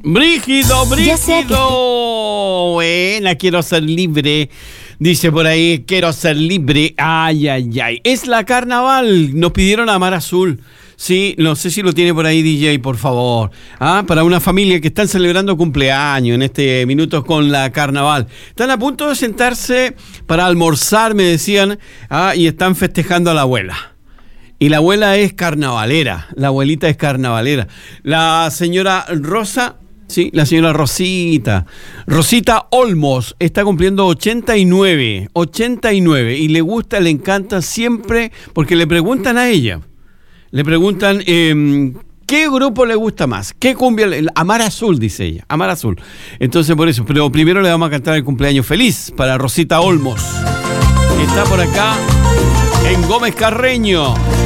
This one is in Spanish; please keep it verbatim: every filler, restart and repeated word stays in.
Brígido, Ya sé que- brígido. Buena, quiero ser libre. Dice por ahí, quiero ser libre. Ay, ay, ay. Es la carnaval. Nos pidieron a Mar Azul. Sí, no sé si lo tiene por ahí, D J, por favor. Ah, para una familia que están celebrando cumpleaños en este minuto con la carnaval. Están a punto de sentarse para almorzar, me decían, ah, y están festejando a la abuela. Y la abuela es carnavalera, la abuelita es carnavalera. La señora Rosa, sí, la señora Rosita, Rosita Olmos, está cumpliendo ochenta y nueve, ochenta y nueve, y le gusta, le encanta siempre, porque le preguntan a ella, le preguntan, eh, ¿qué grupo le gusta más? ¿Qué cumbia? Le... Amar Azul, dice ella, Amar Azul. Entonces por eso, pero primero le vamos a cantar el cumpleaños feliz para Rosita Olmos, que está por acá en Gómez Carreño.